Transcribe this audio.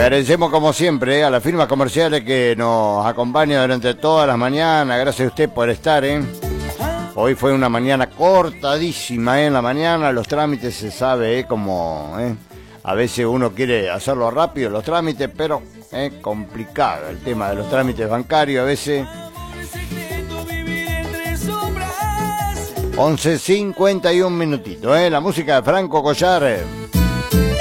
Agradecemos como siempre a las firmas comerciales que nos acompañan durante todas las mañanas. Gracias a usted por estar. Hoy fue una mañana cortadísima. En la mañana los trámites se sabe como... A veces uno quiere hacerlo rápido, los trámites, pero es complicado el tema de los trámites bancarios a veces. 11:51 minutitos, la música de Franco Collar.